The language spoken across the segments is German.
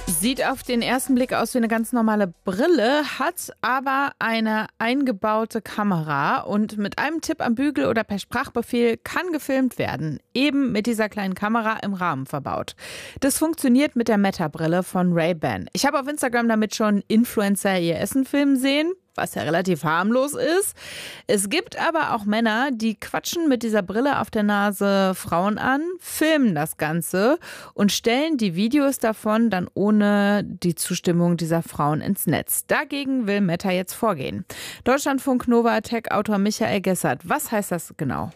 Sieht auf den ersten Blick aus wie eine ganz normale Brille, hat aber eine eingebaute Kamera und mit einem Tipp am Bügel oder per Sprachbefehl kann gefilmt werden. Eben mit dieser kleinen Kamera im Rahmen verbaut. Das funktioniert mit der Meta-Brille von Ray-Ban. Ich habe auf Instagram damit schon Influencer ihr Essen filmen sehen, was ja relativ harmlos ist. Es gibt aber auch Männer, die quatschen mit dieser Brille auf der Nase Frauen an, filmen das Ganze und stellen die Videos davon dann ohne die Zustimmung dieser Frauen ins Netz. Dagegen will Meta jetzt vorgehen. Deutschlandfunk Nova Tech-Autor Michael Gessert. Was heißt das genau?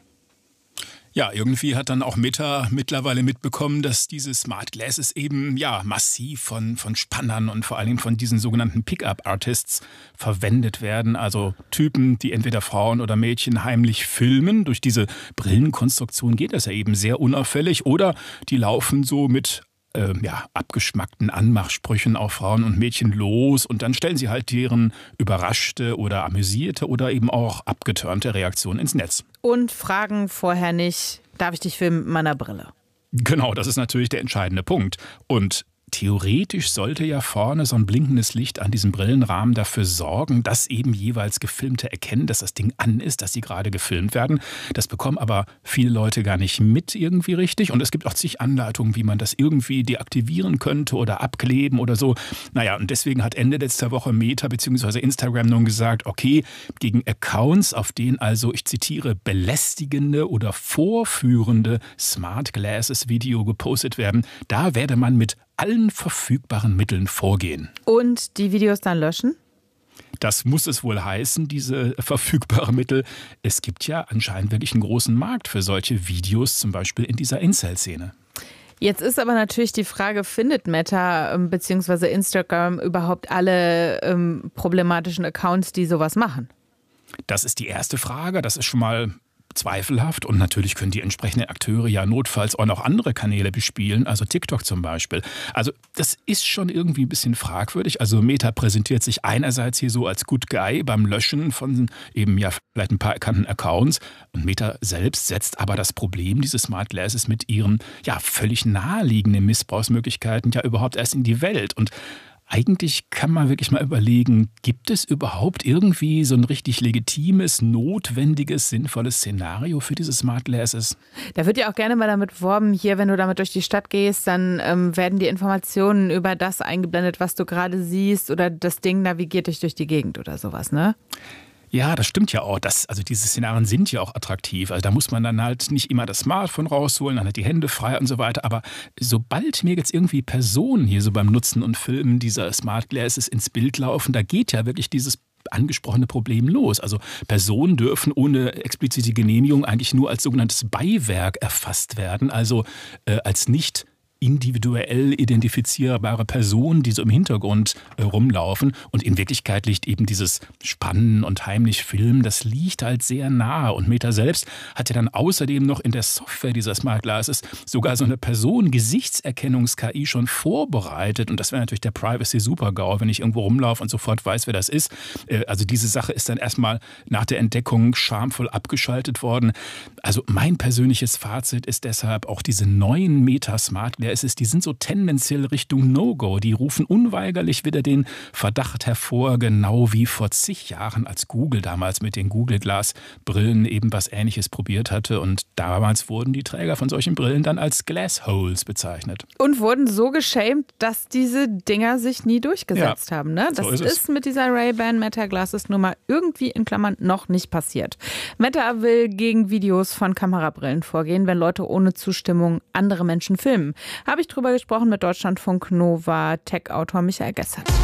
Ja, irgendwie hat dann auch Meta mittlerweile mitbekommen, dass diese Smart Glasses eben massiv von Spannern und vor allem von diesen sogenannten Pickup-Artists verwendet werden. Also Typen, die entweder Frauen oder Mädchen heimlich filmen. Durch diese Brillenkonstruktion geht das ja eben sehr unauffällig. Oder die laufen so mit abgeschmackten Anmachsprüchen auf Frauen und Mädchen los und dann stellen sie halt deren überraschte oder amüsierte oder eben auch abgeturnte Reaktion ins Netz. Und fragen vorher nicht, darf ich dich filmen mit meiner Brille? Genau, das ist natürlich der entscheidende Punkt. Und theoretisch sollte ja vorne so ein blinkendes Licht an diesem Brillenrahmen dafür sorgen, dass eben jeweils Gefilmte erkennen, dass das Ding an ist, dass sie gerade gefilmt werden. Das bekommen aber viele Leute gar nicht mit irgendwie richtig. Und es gibt auch zig Anleitungen, wie man das irgendwie deaktivieren könnte oder abkleben oder so. Naja, und deswegen hat Ende letzter Woche Meta bzw. Instagram nun gesagt, okay, gegen Accounts, auf denen also, ich zitiere, belästigende oder vorführende Smart Glasses Video gepostet werden, da werde man mit allen verfügbaren Mitteln vorgehen. Und die Videos dann löschen? Das muss es wohl heißen, diese verfügbaren Mittel. Es gibt ja anscheinend wirklich einen großen Markt für solche Videos, zum Beispiel in dieser Incel-Szene. Jetzt ist aber natürlich die Frage, findet Meta bzw. Instagram überhaupt alle problematischen Accounts, die sowas machen? Das ist die erste Frage. Das ist schon mal zweifelhaft und natürlich können die entsprechenden Akteure ja notfalls auch noch andere Kanäle bespielen, also TikTok zum Beispiel. Also das ist schon irgendwie ein bisschen fragwürdig. Also Meta präsentiert sich einerseits hier so als Good Guy beim Löschen von eben vielleicht ein paar erkannten Accounts und Meta selbst setzt aber das Problem dieses Smart Glasses mit ihren völlig naheliegenden Missbrauchsmöglichkeiten ja überhaupt erst in die Welt. Und eigentlich kann man wirklich mal überlegen, gibt es überhaupt irgendwie so ein richtig legitimes, notwendiges, sinnvolles Szenario für diese Smart Glasses? Da wird ja auch gerne mal damit beworben, hier, wenn du damit durch die Stadt gehst, dann werden die Informationen über das eingeblendet, was du gerade siehst oder das Ding navigiert dich durch die Gegend oder sowas, ne? Ja, das stimmt ja auch. Also diese Szenarien sind ja auch attraktiv. Also da muss man dann halt nicht immer das Smartphone rausholen, dann hat die Hände frei und so weiter. Aber sobald mir jetzt irgendwie Personen hier so beim Nutzen und Filmen dieser Smart Glasses ins Bild laufen, da geht ja wirklich dieses angesprochene Problem los. Also Personen dürfen ohne explizite Genehmigung eigentlich nur als sogenanntes Beiwerk erfasst werden, also als nicht individuell identifizierbare Personen, die so im Hintergrund rumlaufen. Und in Wirklichkeit liegt eben dieses Spannen und heimlich Filmen, das liegt halt sehr nahe. Und Meta selbst hat ja dann außerdem noch in der Software dieser Smart Glasses sogar so eine Personen-Gesichtserkennungs-KI schon vorbereitet. Und das wäre natürlich der Privacy-Super-GAU, wenn ich irgendwo rumlaufe und sofort weiß, wer das ist. Also diese Sache ist dann erstmal nach der Entdeckung schamvoll abgeschaltet worden. Also mein persönliches Fazit ist deshalb auch diese neuen Meta-Smart Glasses, die sind so tendenziell Richtung No-Go. Die rufen unweigerlich wieder den Verdacht hervor, genau wie vor zig Jahren, als Google damals mit den Google Glass Brillen eben was Ähnliches probiert hatte. Und damals wurden die Träger von solchen Brillen dann als Glassholes bezeichnet. Und wurden so geschämt, dass diese Dinger sich nie durchgesetzt haben. Ne? Das so ist mit dieser Ray-Ban Meta Glasses Nummer irgendwie in Klammern noch nicht passiert. Meta will gegen Videos von Kamerabrillen vorgehen, wenn Leute ohne Zustimmung andere Menschen filmen. Habe ich drüber gesprochen mit Deutschlandfunk Nova Tech-Autor Michael Gessert.